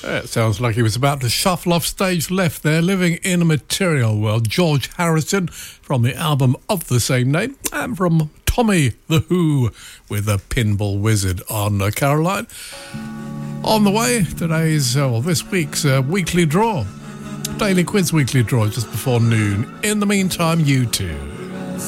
It sounds like he was about to shuffle off stage left there, living in a material world. George Harrison from the album of the same name, and from Tommy the Who with a Pinball Wizard on Caroline. On the way, this week's weekly draw. Daily Quiz weekly draw just before noon. In the meantime, U2.